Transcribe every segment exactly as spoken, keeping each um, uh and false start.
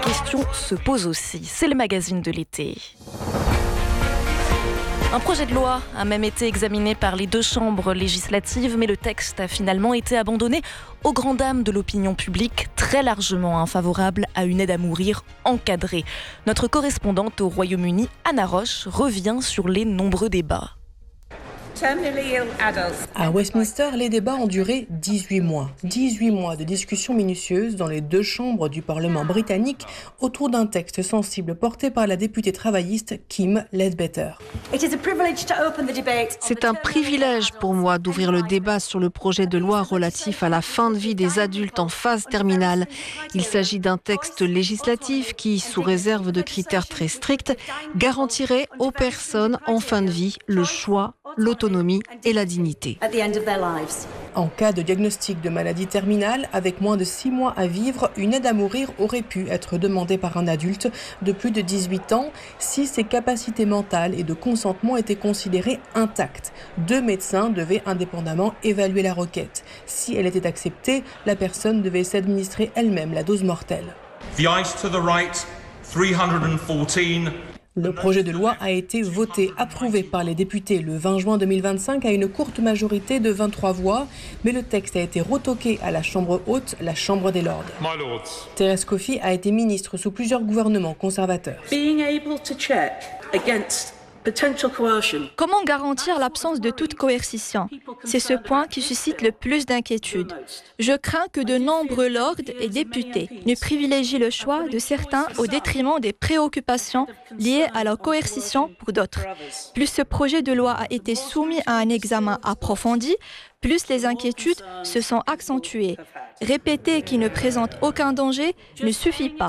question se pose aussi. C'est le magazine de l'été. Un projet de loi a même été examiné par les deux chambres législatives, mais le texte a finalement été abandonné aux grandes dames de l'opinion publique, très largement infavorable à une aide à mourir encadrée. Notre correspondante au Royaume-Uni, Anna Roche, revient sur les nombreux débats. À Westminster, les débats ont duré dix-huit mois. dix-huit mois de discussions minutieuses dans les deux chambres du Parlement britannique autour d'un texte sensible porté par la députée travailliste Kim Leadbetter. C'est un privilège pour moi d'ouvrir le débat sur le projet de loi relatif à la fin de vie des adultes en phase terminale. Il s'agit d'un texte législatif qui, sous réserve de critères très stricts, garantirait aux personnes en fin de vie le choix, l'autonomie et la dignité. En cas de diagnostic de maladie terminale, avec moins de six mois à vivre, une aide à mourir aurait pu être demandée par un adulte de plus de dix-huit ans si ses capacités mentales et de consentement étaient considérées intactes. Deux médecins devaient indépendamment évaluer la requête. Si elle était acceptée, la personne devait s'administrer elle-même la dose mortelle. The ice to the right, three hundred fourteen. Le projet de loi a été voté, approuvé par les députés le vingt juin deux mille vingt-cinq à une courte majorité de vingt-trois voix, mais le texte a été retoqué à la Chambre haute, la Chambre des Lords. Thérèse Coffey a été ministre sous plusieurs gouvernements conservateurs. Being able to check against potential coercion. Comment garantir l'absence de toute coercition? C'est ce point qui suscite le plus d'inquiétude. Je crains que de nombreux lords et députés ne privilégient le choix de certains au détriment des préoccupations liées à la coercition pour d'autres. Plus ce projet de loi a été soumis à un examen approfondi, plus les inquiétudes se sont accentuées. Répéter qu'il ne présente aucun danger ne suffit pas.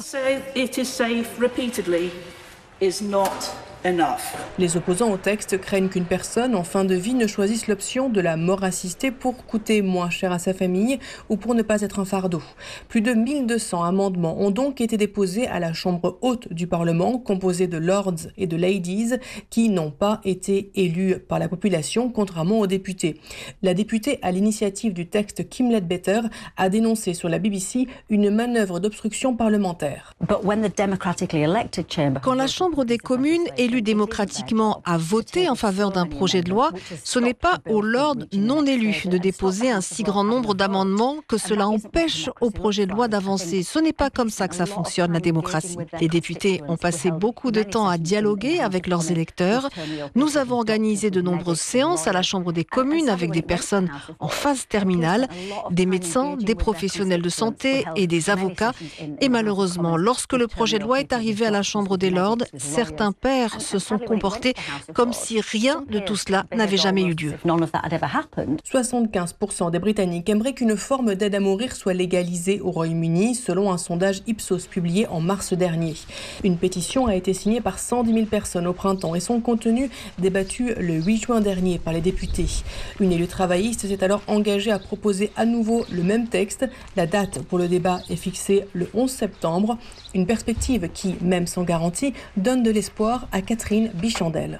Les opposants au texte craignent qu'une personne en fin de vie ne choisisse l'option de la mort assistée pour coûter moins cher à sa famille ou pour ne pas être un fardeau. Plus de mille deux cents amendements ont donc été déposés à la Chambre haute du Parlement, composée de lords et de ladies, qui n'ont pas été élus par la population, contrairement aux députés. La députée à l'initiative du texte Kim Leadbetter a dénoncé sur la B B C une manœuvre d'obstruction parlementaire. Quand la Chambre des communes élue démocratiquement a voté en faveur d'un projet de loi, ce n'est pas aux lords non élus de déposer un si grand nombre d'amendements que cela empêche au projet de loi d'avancer. Ce n'est pas comme ça que ça fonctionne, la démocratie. Les députés ont passé beaucoup de temps à dialoguer avec leurs électeurs. Nous avons organisé de nombreuses séances à la Chambre des communes avec des personnes en phase terminale, des médecins, des professionnels de santé et des avocats. Et malheureusement, lorsque le projet de loi est arrivé à la Chambre des lords, certains pères se sont comportés comme si rien de tout cela n'avait jamais eu lieu. soixante-quinze pour cent des Britanniques aimeraient qu'une forme d'aide à mourir soit légalisée au Royaume-Uni, selon un sondage Ipsos publié en mars dernier. Une pétition a été signée par cent dix mille personnes au printemps et son contenu débattu le huit juin dernier par les députés. Une élue travailliste s'est alors engagée à proposer à nouveau le même texte. La date pour le débat est fixée le onze septembre. Une perspective qui, même sans garantie, donne de l'espoir à Catherine Bichandel.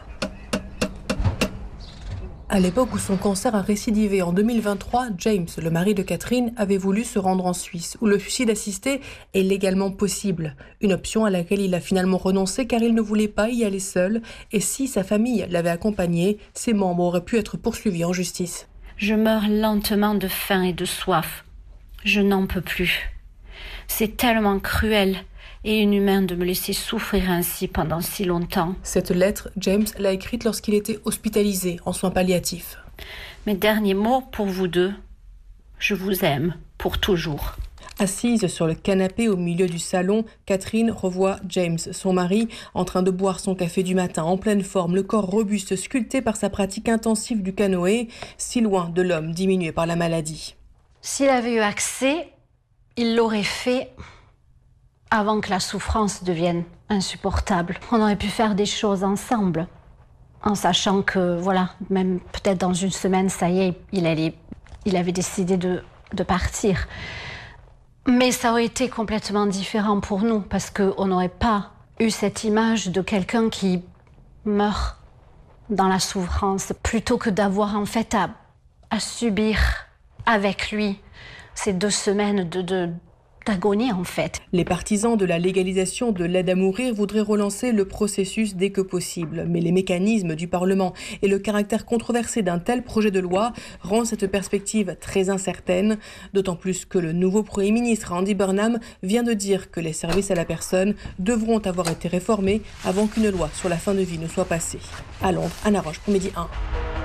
À l'époque où son cancer a récidivé en deux mille vingt-trois, James, le mari de Catherine, avait voulu se rendre en Suisse, où le suicide assisté est légalement possible. Une option à laquelle il a finalement renoncé car il ne voulait pas y aller seul. Et si sa famille l'avait accompagné, ses membres auraient pu être poursuivis en justice. Je meurs lentement de faim et de soif. Je n'en peux plus. C'est tellement cruel et inhumain de me laisser souffrir ainsi pendant si longtemps. Cette lettre, James l'a écrite lorsqu'il était hospitalisé en soins palliatifs. Mes derniers mots pour vous deux, je vous aime pour toujours. Assise sur le canapé au milieu du salon, Catherine revoit James, son mari, en train de boire son café du matin, en pleine forme, le corps robuste sculpté par sa pratique intensive du canoë, si loin de l'homme diminué par la maladie. S'il avait eu accès, il l'aurait fait avant que la souffrance devienne insupportable. On aurait pu faire des choses ensemble, en sachant que, voilà, même peut-être dans une semaine, ça y est, il, allait, il avait décidé de, de partir. Mais ça aurait été complètement différent pour nous, parce qu'on n'aurait pas eu cette image de quelqu'un qui meurt dans la souffrance, plutôt que d'avoir en fait à, à subir avec lui ces deux semaines de, de, d'agonie en fait. Les partisans de la légalisation de l'aide à mourir voudraient relancer le processus dès que possible. Mais les mécanismes du Parlement et le caractère controversé d'un tel projet de loi rendent cette perspective très incertaine. D'autant plus que le nouveau Premier ministre Andy Burnham vient de dire que les services à la personne devront avoir été réformés avant qu'une loi sur la fin de vie ne soit passée. À Londres, Anna Roche pour Midi un.